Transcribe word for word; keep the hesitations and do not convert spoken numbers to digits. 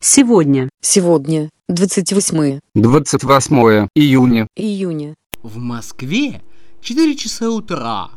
Сегодня. Сегодня, двадцать восьмое двадцать восьмое июня. июня. В Москве четыре часа утра.